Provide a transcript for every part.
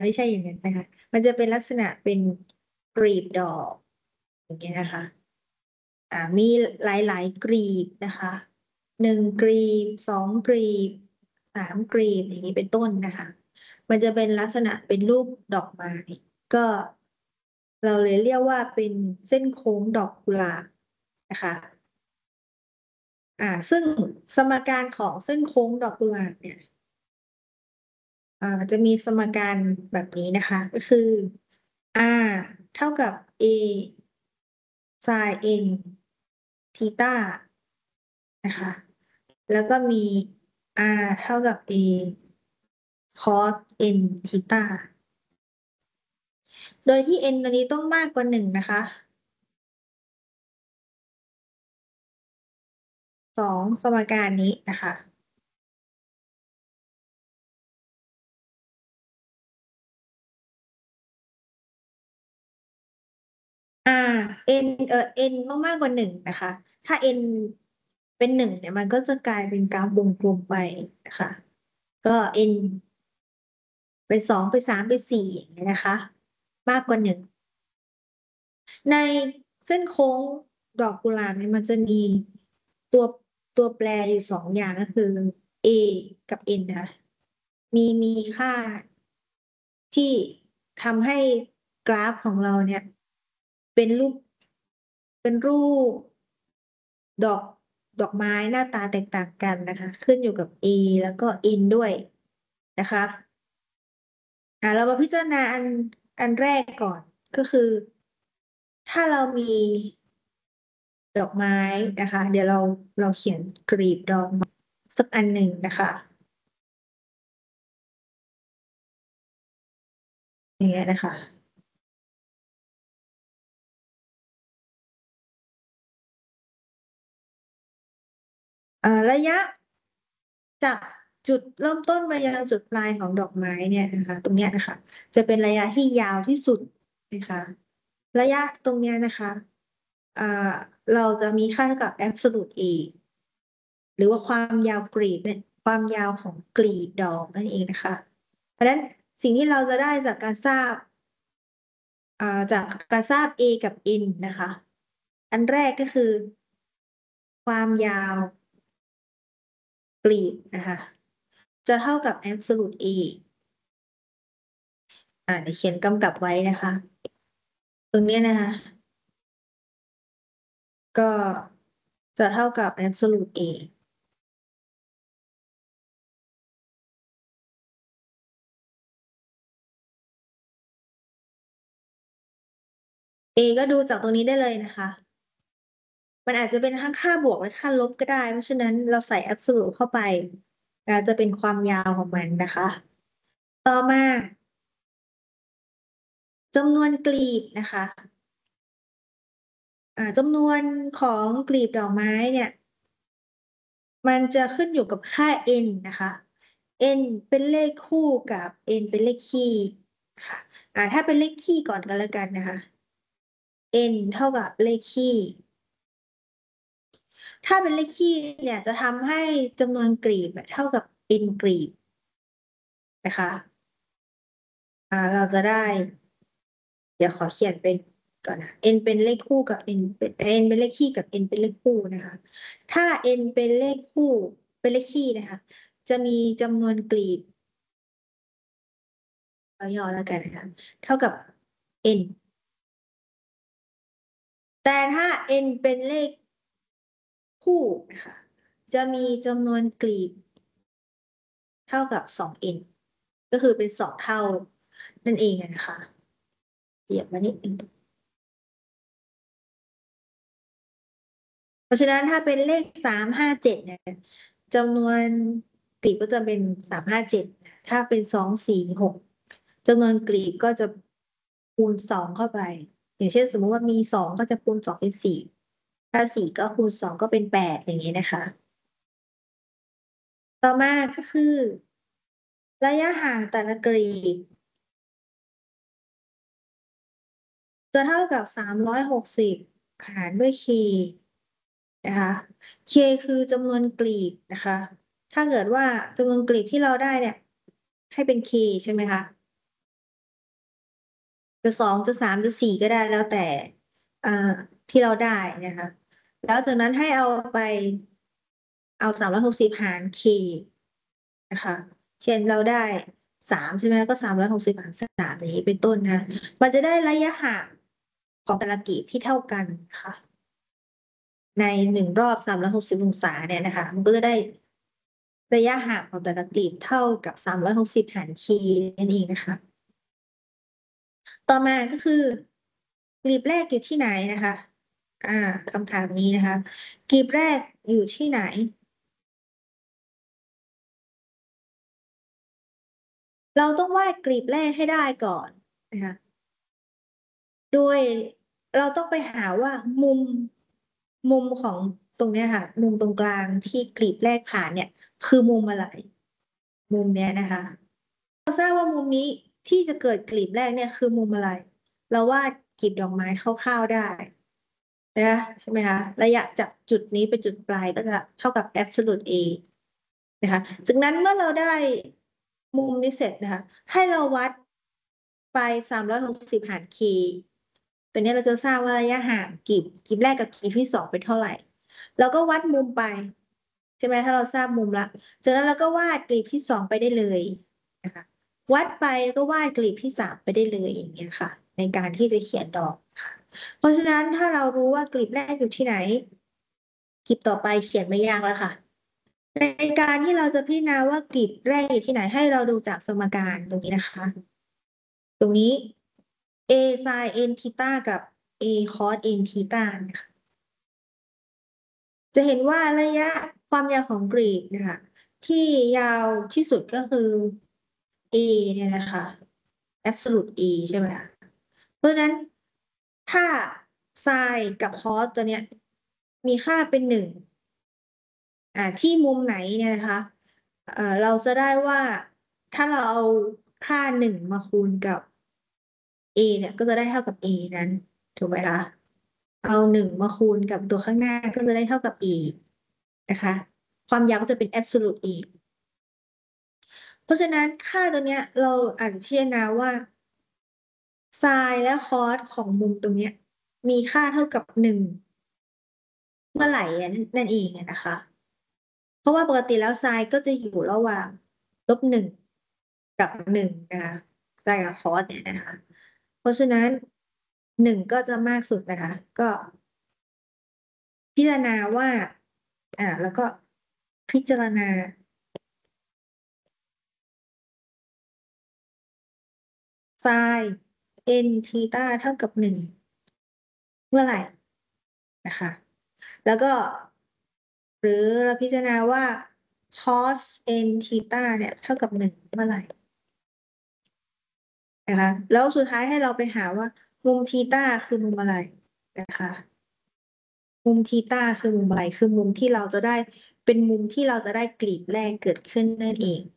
ไม่ใช่อย่างนั้นนะคะมันจะเป็นลักษณะเป็นกลีบดอกอย่างเงี้ยนะคะมีหลายๆกลีบนะคะ1 กลีบ2 กลีบ3 กลีบอย่างนี้เป็นต้นนะคะมันจะเป็นลักษณะเป็นรูปดอกไม้ก็เราเลยเรียกว่าเป็นเส้นโค้งดอกกุหลาบนะคะซึ่งสมการของเส้นโค้งดอกกุหลาบเนี่ย จะมีสมการแบบนี้นะคะก็คือ r เท่ากับ a sin n ทีตานะคะแล้วก็มี r เท่ากับ a cos n ทีตาโดยที่ n ตัวนี้ต้องมากกว่า1นะคะสมการนี้นะคะ อ่า n n ต้องมากกว่า1นะคะถ้า n เป็น1เนี่ยมันก็จะกลายเป็นกราฟวงกลมไปนะคะก็ n ไป2ไป3ไป4อย่างเงี้ยนะคะมากกว่า1ในเส้นโค้งดอกกุหลาบเนี่ยมันจะมีตัวตัวแปรอยู่2 อย่างก็คือ a กับ n นะคะมีค่าที่ทำให้กราฟของเราเนี่ยเป็นรูปเป็นรูปดอกดอกไม้หน้าตาแตกต่างกันนะคะขึ้นอยู่กับ a แล้วก็ n ด้วยนะคะเรามาพิจารณาอันแรกก่อนก็คือถ้าเรามีดอกไม้นะคะเดี๋ยวเราเขียนกลีบดอกไม้สักอันหนึ่งนะคะอย่างเงี้ยนะคะระยะจากจุดเริ่มต้นไปยังจุดปลายของดอกไม้เนี่ยนะคะตรงเนี้ยนะคะจะเป็นระยะที่ยาวที่สุดนะคะระยะตรงเนี้ยนะคะอ่าเราจะมีค่าเท่ากับ absolute a หรือว่าความยาวกลีบเนี่ยความยาวของกลีบดอกนั่นเองนะคะเพราะฉะนั้นสิ่งที่เราจะได้จากการทราบจากการทราบ a กับ n นะคะอันแรกก็คือความยาวกลีบนะคะจะเท่ากับ absolute a เดี๋ยวเขียนกำกับไว้นะคะตรงเนี้ยนะคะก็จะเท่ากับ absolute a a ก็ดูจากตรงนี้ได้เลยนะคะมันอาจจะเป็นทั้งค่าบวกและค่าลบก็ได้เพราะฉะนั้นเราใส่ absolute เข้าไปจะเป็นความยาวของมันนะคะต่อมาจำนวนกลีบนะคะจำนวนของกลีบดอกไม้เนี่ยมันจะขึ้นอยู่กับค่า n นะคะ n เป็นเลขคู่กับ n เป็นเลขคี่ค่ะถ้าเป็นเลขคี่ก่อนกันแล้วกันนะคะ n เท่ากับเลขคี่ถ้าเป็นเลขคี่เนี่ยจะทำให้จำนวนกลีบเท่ากับ n กลีบนะคะเราจะได้เดี๋ยวขอเขียนเป็นก่อนนะ n เป็นเลขคู่กับ n เป็นเลขคี่กับ n เป็นเลขคู่นะคะถ้า n เป็นเลขคู่เป็นเลขคี่นะคะจะมีจำนวนกลีบเอาย่อแล้วกันนะคะเท่ากับ n แต่ถ้า n เป็นเลขคู่นะคะจะมีจำนวนกลีบเท่ากับ2n ก็คือเป็น2 เท่านั่นเองนะคะเทียบมานิดนึงเพราะฉะนั้นถ้าเป็นเลข357เนี่ยจำนวนกลีบก็จะเป็น357ถ้าเป็น246จำนวนกลีบก็จะคูณ2เข้าไปอย่างเช่นสมมุติว่ามี2ก็จะคูณ2เป็น4ถ้า4ก็คูณ2ก็เป็น8อย่างนี้นะคะต่อมาก็คือระยะห่างแต่ละกลีบจะเท่ากับ360หารด้วย k นะคะ k คือจำนวนกลีบนะคะถ้าเกิดว่าจำนวนกลีบที่เราได้เนี่ยให้เป็น k ใช่ไหมคะจะสองจะสามจะสี่ก็ได้แล้วแต่อ่าที่เราได้นะคะแล้วจากนั้นให้เอาไปเอา360หารเคนะคะเช่นเราได้สามใช่ไหมก็360หารสามอย่างนี้เป็นต้นนะมันจะได้ระยะห่างของแต่ละกลีบที่เท่ากันค่ะใน1 รอบ360 องศาเนี่ยนะคะมันก็จะได้ระยะห่างของแต่ละกลีบเท่ากับ360หารเคนั่นเองนะคะ ต่อมาก็คือกลีบแรกอยู่ที่ไหนนะคะอ่าคำถามนี้นะคะกลีบแรกอยู่ที่ไหนเราต้องวาดกลีบแรกให้ได้ก่อนนะคะโดยเราต้องไปหาว่ามุมของตรงเนี้ยค่ะมุมตรงกลางที่กลีบแรกผ่านเนี่ยคือมุมอะไรมุมเนี้ยนะคะเราทราบว่ามุมนี้ที่จะเกิดกลีบแรกเนี่ยคือมุมอะไรเราวาดกลีบดอกไม้คร่าวๆได้ นะใช่ไหมคะระยะจากจุดนี้ไปจุดปลายก็จะเท่ากับ absolute a นะคะจากนั้นเมื่อเราได้มุมนี้เสร็จนะคะให้เราวัดไป360หาร k ตัวนี้เราจะทราบว่าระยะห่างกลีบแรกกับกลีบที่สองเป็นเท่าไหร่เราก็วัดมุมไปใช่ไหมถ้าเราทราบมุมละจากนั้นเราก็วาดกลีบที่สองไปได้เลยนะคะวัดไปก็วาดกลีบที่สามไปได้เลยอย่างเงี้ยค่ะในการที่จะเขียนดอกค่ะ เพราะฉะนั้นถ้าเรารู้ว่ากลีบแรกอยู่ที่ไหนกลีบต่อไปเขียนไม่ยากแล้วค่ะในการที่เราจะพิจารณาว่ากลีบแรกอยู่ที่ไหนให้เราดูจากสมการตรงนี้นะคะตรงนี้ a sin n ทีตากับ a cos n ทีตานะคะจะเห็นว่าระยะความยาวของกรีกนะคะที่ยาวที่สุดก็คือ a เนี่ยนะคะ absolute e ใช่ไหมคะเพราะฉะนั้นถ้า sin กับ cos ตัวเนี้ยมีค่าเป็น1ที่มุมไหนเนี่ยนะคะเราจะได้ว่าถ้าเราเอาค่า1มาคูณกับ a เนี่ยก็จะได้เท่ากับ a นั้นถูกไหมคะเอา1มาคูณกับตัวข้างหน้าก็จะได้เท่ากับ e นะคะความยาวก็จะเป็น absolute e เพราะฉะนั้นค่าตัวเนี้ยเราอาจจะพิจารณาว่า sin และ cos ของมุมตรงเนี้ยมีค่าเท่ากับ1เมื่อไหร่นั่นเองอะนะคะ เพราะว่าปกติแล้วไซน์ก็จะอยู่ระหว่าง-1กับ1นะคะไซน์กับคอสเนี่ยนะคะเพราะฉะนั้น1ก็จะมากสุดนะคะก็พิจารณาว่าแล้วก็พิจารณาไซน์n ทีตาเท่ากับ1เมื่อไหร่นะคะแล้วก็หรือเราพิจารณาว่า cos n ทีตาเนี่ยเท่ากับ1เมื่อไหร่ นะคะแล้วสุดท้ายให้เราไปหาว่ามุมทีต้าคือมุมอะไรนะคะมุมทีต้าคือมุมอะไรคือมุมที่เราจะได้เป็นมุมที่เราจะได้กลีบแรกเกิดขึ้นนั่นเอง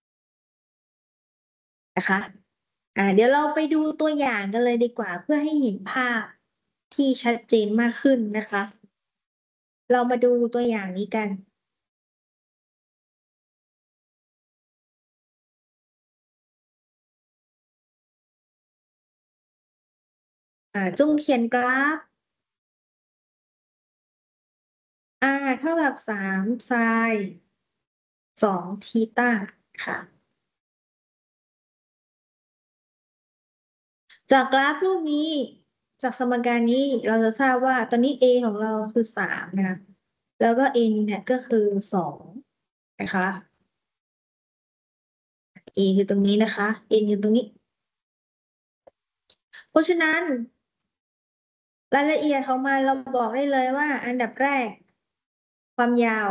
นะคะเดี๋ยวเราไปดูตัวอย่างกันเลยดีกว่าเพื่อให้เห็นภาพที่ชัดเจนมากขึ้นนะคะเรามาดูตัวอย่างนี้กันจงเขียนกราฟ เท่ากับ3 sin 2 ทีต้าค่ะ จากกราฟรูปนี้จากสมการนี้เราจะทราบว่าตอนนี้ a ของเราคือ3นะแล้วก็ n เนี่ยก็คือ2นะคะ a คือตรงนี้นะคะ n คือตรงนี้เพราะฉะนั้นรายละเอียดของมันเราบอกได้เลยว่าอันดับแรกความยาว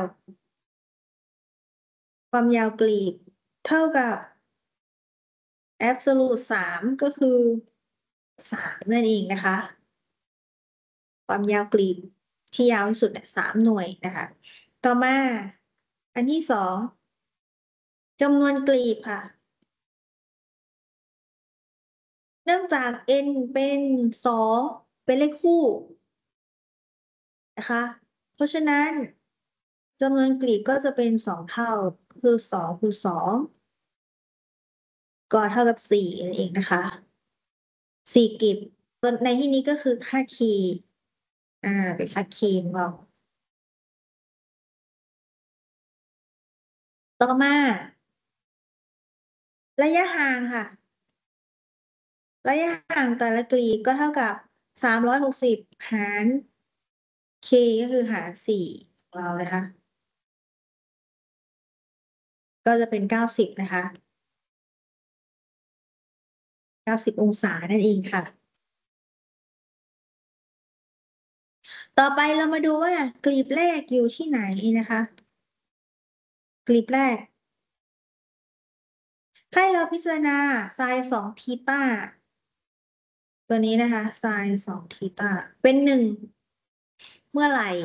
กลีบเท่ากับ absolute 3ก็คือ3นั่นเองนะคะความยาวกลีบที่ยาวที่สุดเนี่ย3 หน่วยนะคะต่อมาอันที่สอง จำนวนกลีบค่ะเนื่องจาก n เป็น2เป็นเลขคู่นะคะเพราะฉะนั้นจำนวนกลีบก็จะเป็น2 เท่าคือ2 คูณ 2ก็เท่ากับ4นั่นเองนะคะ 4 กลีบส่วนในที่นี้ก็คือค่าคีย์เป็นค่าคีย์ของเราต่อมาระยะห่างค่ะระยะห่างแต่ละกลีบก็เท่ากับ360หารเคก็คือหาร4ของเรานะคะก็จะเป็น90นะคะ90 องศานั่นเองค่ะต่อไปเรามาดูว่ากลีบแรกอยู่ที่ไหนนะคะกลีบแรกให้เราพิจารณาไซน์2 ทีต้าตัวนี้นะคะไซน์2 ทีต้าเป็น1เมื่อไหร่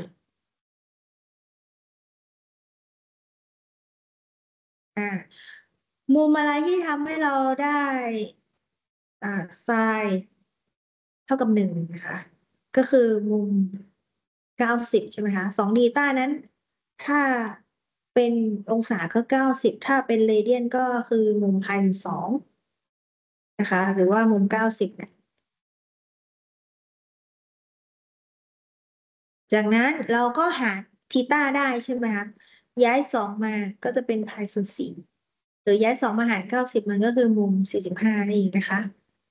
อ่ามุมอะไรที่ทำให้เราได้ไซน์เท่ากับ1นะคะก็คือมุม90ใช่ไหมคะ2 ทีต้านั้นถ้าเป็นองศาก็90ถ้าเป็นเรเดียนก็คือมุมพาย 2นะคะหรือว่ามุม90เนี่ยจากนั้นเราก็หาทีต้าได้ใช่ไหมคะย้าย2 มาก็จะเป็นพาย ส่วน 4หรือย้าย2 มาหาร90มันก็คือมุม45นี่เองนะคะ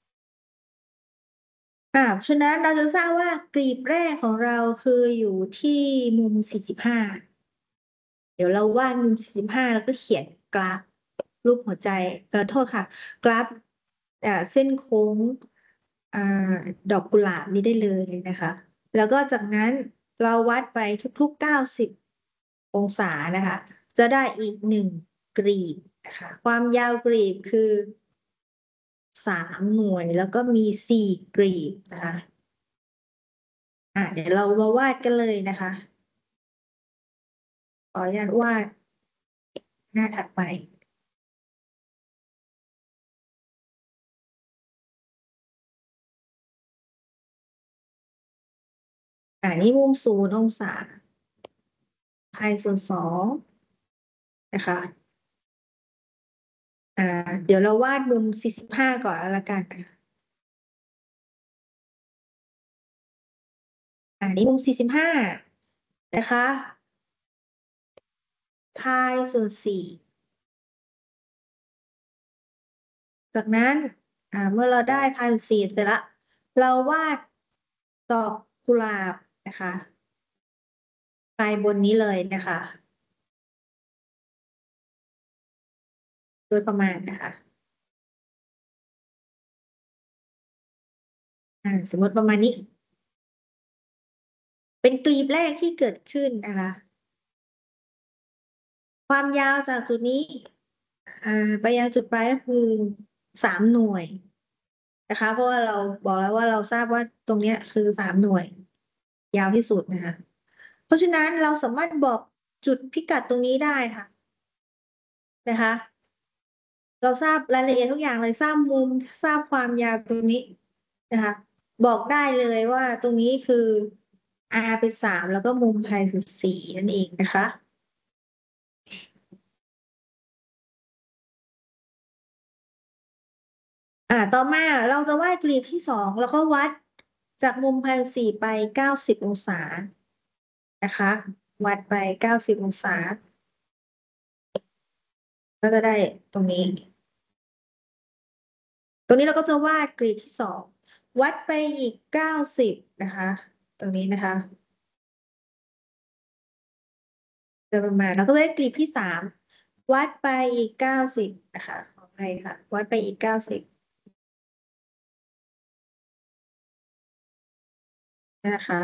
ฉะนั้นเราจะทราบว่ากลีบแรกของเราคืออยู่ที่มุม45เดี๋ยวเราวาดมุม45แล้วก็เขียนกราฟรูปหัวใจโทษค่ะกราฟเส้นโค้งอ่าดอกกุหลาบนี้ได้เลยนะคะแล้วก็จากนั้นเราวัดไปทุกๆ90 องศานะคะจะได้อีก1 กลีบนะคะความยาวกลีบคือ3 หน่วยแล้วก็มี4 กลีบนะคะเดี๋ยวเรามาวาดกันเลยนะคะขออนุญาตวาดหน้าถัดไปนี่มุม0 องศาพาย ส่วน 2นะคะอ่าเดี๋ยวเราวาดมุม45ก่อนแล้วละกันค่ะนี่มุม45นะคะพาย ส่วน 4จากนั้นเมื่อเราได้พาย 4เสร็จละเราวาดดอกกุหลาบนะคะไปบนนี้เลยนะคะโดยประมาณนะคะสมมติประมาณนี้เป็นกลีบแรกที่เกิดขึ้นนะคะความยาวจากจุดนี้อ่าไปยังจุดปลายก็คือ3 หน่วยนะคะเพราะว่าเราบอกแล้วว่าเราทราบว่าตรงเนี้ยคือ3 หน่วยยาวที่สุดนะคะเพราะฉะนั้นเราสามารถบอกจุดพิกัดตรงนี้ได้ค่ะนะคะเราทราบรายละเอียดทุกอย่างเลยทราบมุมทราบความยาวตรงนี้นะคะบอกได้เลยว่าตรงนี้คือ R เป็น3แล้วก็มุมพาย ส่วน 4นั่นเองนะคะต่อมาเราจะวาดกลีบที่2แล้วก็วัดจากมุมพาย 4ไป90 องศานะคะวัดไป90 องศาก็จะได้ตรงนี้ตรงนี้เราก็จะวาดกลีบที่2วัดไปอีก90นะคะตรงนี้นะคะโดยประมาณเราก็จะได้กลีบที่3วัดไปอีก90นะคะขออภัยค่ะวัดไปอีก90นะคะ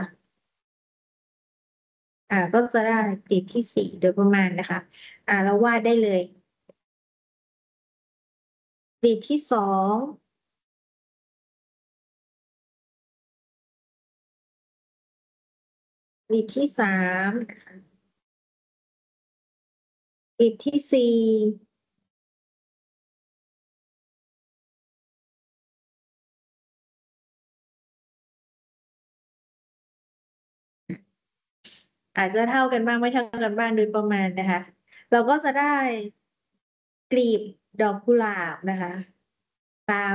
ก็จะได้กลีบที่4โดยประมาณนะคะเราวาดได้เลยกลีบที่2กลีบที่3กลีบที่4อาจจะเท่ากันบ้างไม่เท่ากันบ้างโดยประมาณนะคะเราก็จะได้กลีบดอกกุหลาบนะคะตาม